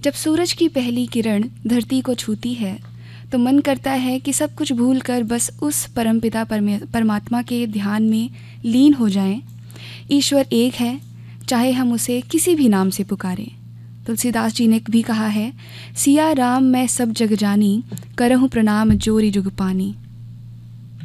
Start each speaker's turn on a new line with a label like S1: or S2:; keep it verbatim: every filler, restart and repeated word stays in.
S1: जब सूरज की पहली किरण धरती को छूती है तो मन करता है कि सब कुछ भूलकर बस उस परमपिता परमात्मा के ध्यान में लीन हो जाएं। ईश्वर एक है, चाहे हम उसे किसी भी नाम से पुकारें। तुलसीदास जी ने भी कहा है, सिया राम मैं सब जग जानी, करहूँ प्रणाम जोरी जुग पानी।